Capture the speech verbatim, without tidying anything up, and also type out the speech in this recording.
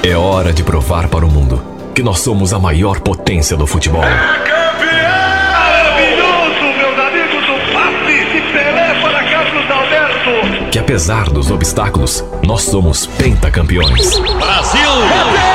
É hora de provar para o mundo que nós somos a maior potência do futebol. É campeão! Maravilhoso, meus amigos, o passe de Pelé para Carlos Alberto. Que apesar dos obstáculos, nós somos pentacampeões. Brasil!